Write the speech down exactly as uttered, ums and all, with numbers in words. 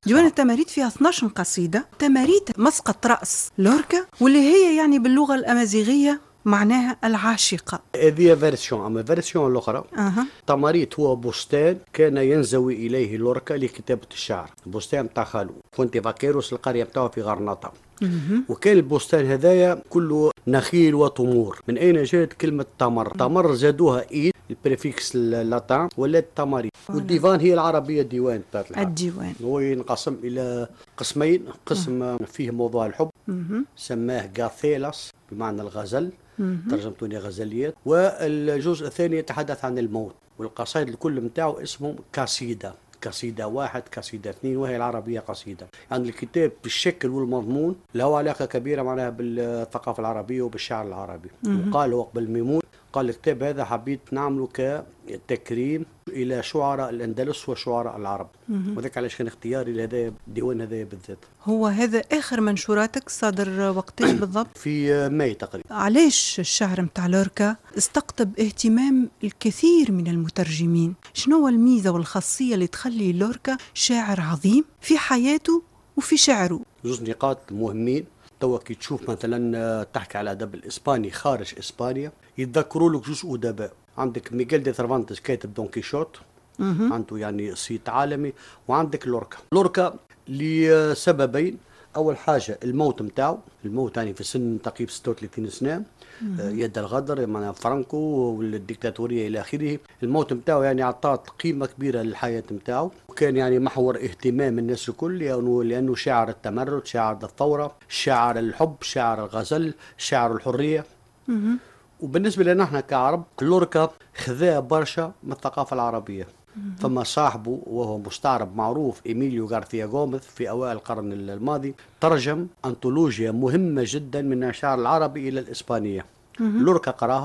ديوان التماريد فيها اثناش قصيدة، تماريد مسقط رأس لوركا، واللي هي يعني باللغة الأمازيغية معناها العاشقة. هذه فيرسيون، أما فيرسيون الأخرى أه. تماريت هو بستان كان ينزوي إليه لوركا لكتابة الشعر، بستان متاع خالو فونتي فاكيروس، القرية متاعه في غرناطة. وكان البستان هذايا كله نخيل وتمور. من أين جاءت كلمة تمر؟ تمر زادوها إيد البريفيكس اللاتان ولات تماريت. والديوان هي العربية الديوان بتاعت العرب. الديوان هو ينقسم إلى قسمين، قسم فيه موضوع الحب سماه غاثيلاس بمعنى الغزل، ترجمتوني غزليات، والجزء الثاني يتحدث عن الموت. والقصائد الكل متاعه اسمه قصيدة، قصيدة واحد، قصيدة اثنين، وهي العربية قصيدة. يعني الكتاب بالشكل والمضمون له علاقة كبيرة معناها بالثقافة العربية وبالشعر العربي. وقال هو قبل ميمون، قال الكتاب هذا حبيت نعمله كتكريم إلى شعراء الأندلس وشعراء العرب، وذلك علاش كان اختياري لهذا الديوان هذا بالذات. هو هذا آخر منشوراتك، صادر وقتاش بالضبط؟ في ماي تقريبا. علاش الشعر متاع لوركا استقطب اهتمام الكثير من المترجمين؟ شنو الميزة والخاصية اللي تخلي لوركا شاعر عظيم في حياته وفي شعره؟ جزء نقاط مهمين. توا كي تشوف مثلا تحكي على الادب الاسباني خارج اسبانيا يتذكروا لك جزء ادباء. عندك ميغيل دي سيرفانتس كاتب دون كيشوت، عنده يعني صيت عالمي. وعندك لوركا، لوركا لسببين. اول حاجه الموت متاعه، الموت يعني في سن تقريبا ستة وثلاثين سنه، يد الغدر معناها فرانكو والديكتاتوريه الى اخره. الموت متاعه يعني اعطاه قيمه كبيره للحياه متاعه، وكان يعني محور اهتمام الناس الكل، لانه لانه شاعر التمرد، شاعر الثوره، شاعر الحب، شاعر الغزل، شاعر الحريه. وبالنسبه لنا احنا كعرب، لوركا خذا برشا من الثقافه العربيه. فما صاحبه وهو مستعرب معروف إيميليو غارثيا غوميز في أوائل القرن الماضي ترجم أنطولوجيا مهمة جدا من الشعر العربي إلى الإسبانية. لوركا قراها